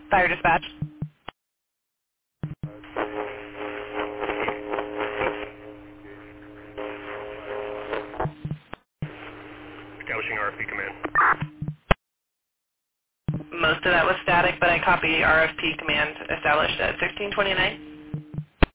Fire dispatch. Establishing RFP command. Most of that was static, but I copy RFP command established at 1629.